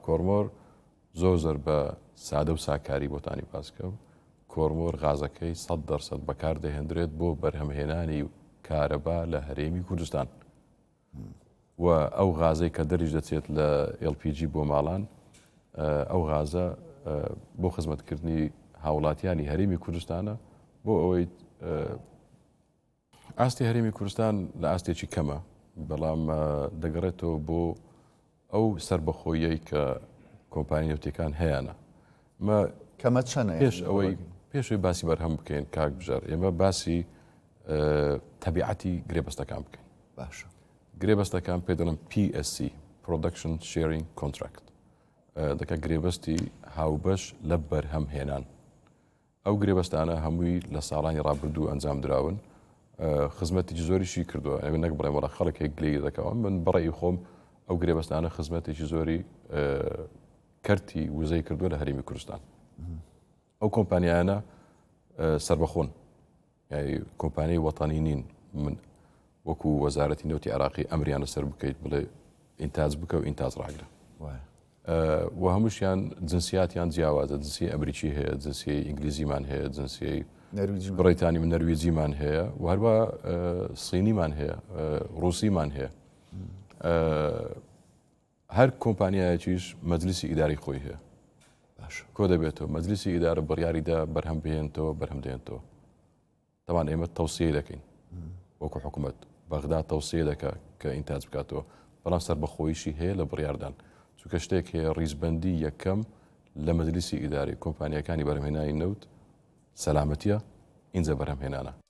کۆرمۆر زۆر بە سادە و ساکاری بۆتانی باسکەم کۆرمۆر غازەکەی 100% بەکاردەهێنرێت بۆ بەرهەمهێنانی کارەبا لە هەرێمی کوردستان و ئەو غازەی کە دەریش دەچێت لە LPG بۆ ماڵان ئەو غازە بۆ خزمەتکردنی هاوڵاتیانی هەرێمی کوردستانە بۆ ئەوەی ئاستی هەرێمی کوردستان لە ئاستێکی کەمە بەڵام دەگەڕێتەوە بۆ ئەو سربەخۆیی کە کۆمپانی نێوتیەکان هەیەە کەمە چەنە پێشوی باسی بەرهەم بکەین کاک بژار ئێمە باسی تەبیعەتی گرێبەستەکان بکەین باشە گرێبەستەکان پێ دەڵم PSC Production Sharing Contract دەکە گرێبەستی هاوبەش لە بەرهەم هێنان ئەو گرێبەستانە هەمووی لە ساڵانی ڕابردوو ئەنجام دراون خزمەتێکی زۆریشی کردووە ئەوێ نەک بڵێم وەڵا خەڵکێک گلەی دەکەوە من بەڕێی خۆم ئەو گرێبەستانە خزمەتێکی زۆری کەرتی وزەی کردووە لە هەرێمی کوردستان ئەو کۆمپانیانە سربەخۆن یعنی کۆمپانیای وەتانی نین من وەکو وەزارەتی نەوتی عراقی ئەمریانە سەر بکەیت بڵێ ئینتاج بکە و ئینتاج ڕاگرە و هەمووشیان جنسیاتیان جیاوازە جنسی ئەمریکی هەیە جنسی ئینگلیزیمان هەیە جنسی بڕیتانی من نەروێجیمان هەیە و هەروە سینیمان هەیە ڕووسیمان هەیە هەر کۆمپانیایەکیش مەجلیسی ئیداری خۆی هەیە کۆ دەبێتەوە مەجلیسی ئیدارە بڕیاریدا بەرهەم بهێنتەوە بەرهەم دێنێتەوە تەوان ئێمە تەوسیە دەکەین وەکو حکوومەت بەغدا تەوسیە دەکات کە ئینتاج بکاتەوە بەڵام سربەخۆییشی هەیە لە بڕیاردان چونکە شتێک هەیە ڕیزبەندی یەکەم لە مەجلیسی ئیداری کۆمپانیەکانی بەرهەمهێنانی نەوت سەلامەتیە ئینجا بەرهەمهێنانە